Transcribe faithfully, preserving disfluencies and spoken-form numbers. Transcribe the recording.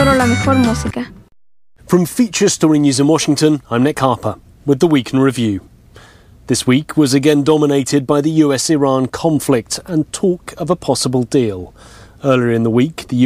solo la mejor música. From Feature Story News in Washington, I'm Nick Harper with the Week in Review. This week was again dominated by the U S Iran conflict and talk of a possible deal. Earlier in the week, the